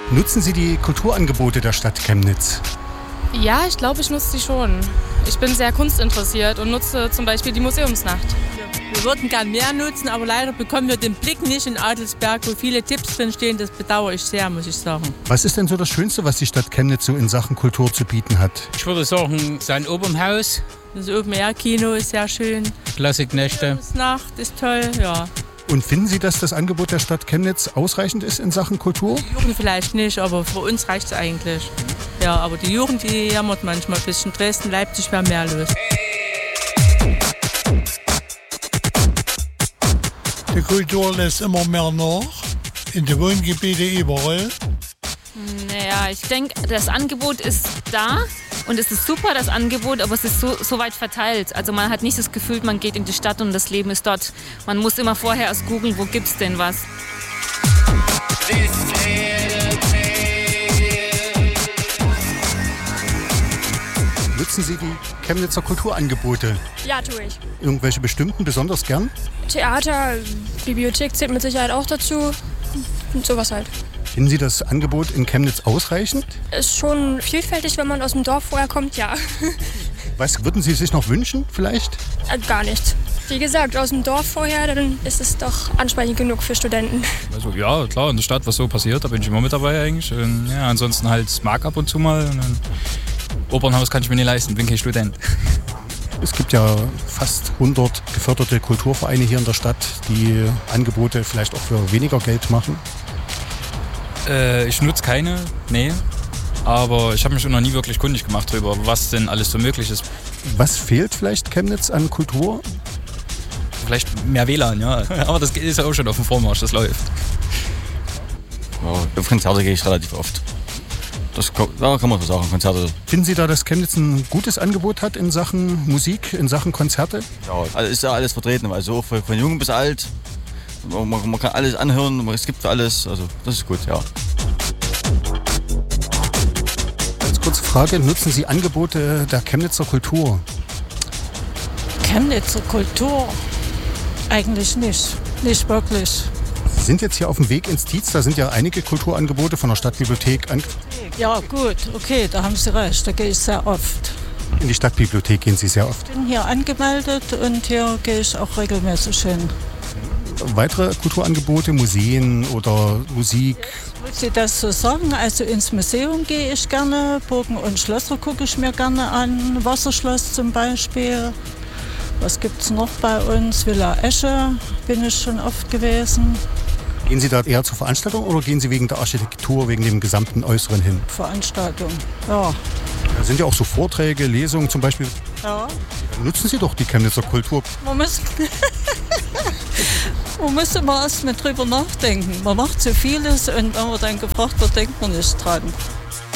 Nutzen Sie die Kulturangebote der Stadt Chemnitz? Ja, ich glaube, ich nutze die schon. Ich bin sehr kunstinteressiert und nutze zum Beispiel die Museumsnacht. Wir würden gern mehr nutzen, aber leider bekommen wir den Blick nicht in Adelsberg, wo viele Tipps drin stehen. Das bedauere ich sehr, muss ich sagen. Was ist denn so das Schönste, was die Stadt Chemnitz so in Sachen Kultur zu bieten hat? Ich würde sagen, sein Opernhaus. Das Open-Air-Kino ist sehr schön. Klassiknächte. Nacht ist toll, ja. Und finden Sie, dass das Angebot der Stadt Chemnitz ausreichend ist in Sachen Kultur? Die Jugend vielleicht nicht, aber für uns reicht es eigentlich. Ja, aber die Jugend, die jammert manchmal ein bisschen. Dresden, Leipzig wäre mehr los. Die Kultur lässt immer mehr nach, in den Wohngebieten überall. Naja, ich denke, das Angebot ist da und es ist super, das Angebot, aber es ist so weit verteilt. Also man hat nicht das Gefühl, man geht in die Stadt und das Leben ist dort. Man muss immer vorher erst googeln, wo gibt's denn was. Nutzen Sie die Chemnitzer Kulturangebote? Ja, tue ich. Irgendwelche bestimmten besonders gern? Theater, Bibliothek zählt mit Sicherheit auch dazu. Und sowas halt. Finden Sie das Angebot in Chemnitz ausreichend? Ist schon vielfältig, wenn man aus dem Dorf vorher kommt, ja. Was würden Sie sich noch wünschen vielleicht? Gar nichts. Wie gesagt, aus dem Dorf vorher, dann ist es doch ansprechend genug für Studenten. Also ja, klar, in der Stadt, was so passiert, da bin ich immer mit dabei eigentlich. Und, ja, ansonsten halt mag ab und zu mal. Und dann Opernhaus kann ich mir nicht leisten, bin kein Student. Es gibt ja fast 100 geförderte Kulturvereine hier in der Stadt, die Angebote vielleicht auch für weniger Geld machen. Ich nutze keine, nee. Aber ich habe mich noch nie wirklich kundig gemacht darüber, was denn alles so möglich ist. Was fehlt vielleicht Chemnitz an Kultur? Vielleicht mehr WLAN, ja. Aber das ist ja auch schon auf dem Vormarsch, das läuft. Ja, auf Konzerte gehe ich relativ oft. Da kann man so sagen, Konzerte. Finden Sie da, dass Chemnitz ein gutes Angebot hat in Sachen Musik, in Sachen Konzerte? Ja, also ist ja alles vertreten, also von jung bis alt. Man kann alles anhören, es gibt für alles, also das ist gut, ja. Als kurze Frage, nutzen Sie Angebote der Chemnitzer Kultur? Chemnitzer Kultur? Eigentlich nicht wirklich. Sie sind jetzt hier auf dem Weg ins Tietz, da sind ja einige Kulturangebote von der Stadtbibliothek. Ja gut, okay, da haben Sie recht, da gehe ich sehr oft. In die Stadtbibliothek gehen Sie sehr oft? Ich bin hier angemeldet und hier gehe ich auch regelmäßig hin. Weitere Kulturangebote, Museen oder Musik? Muss ich das so sagen? Also ins Museum gehe ich gerne, Burgen und Schlösser gucke ich mir gerne an, Wasserschloss zum Beispiel. Was gibt es noch bei uns? Villa Esche bin ich schon oft gewesen. Gehen Sie da eher zur Veranstaltung oder gehen Sie wegen der Architektur, wegen dem gesamten Äußeren hin? Veranstaltung, ja. Da sind ja auch so Vorträge, Lesungen zum Beispiel. Ja. Nutzen Sie doch die Chemnitzer Kultur. Man muss immer erst mal drüber nachdenken. Man macht so vieles und wenn man dann gefragt wird, denkt man nicht dran.